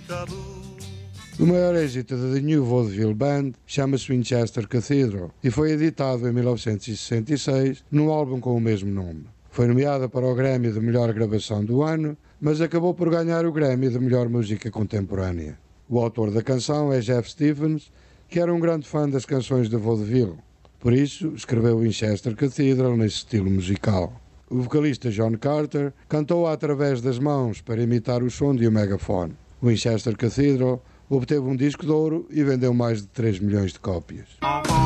O maior êxito da The New Vaudeville Band chama-se Winchester Cathedral e foi editado em 1966 num álbum com o mesmo nome. Foi nomeada para o Grammy de melhor gravação do ano, mas acabou por ganhar o Grammy de melhor música contemporânea. O autor da canção é Jeff Stevens, que era um grande fã das canções de vaudeville. Por isso, escreveu Winchester Cathedral nesse estilo musical. O vocalista John Carter cantou-a através das mãos para imitar o som de um megafone. Winchester Cathedral obteve um disco de ouro e vendeu mais de 3 milhões de cópias.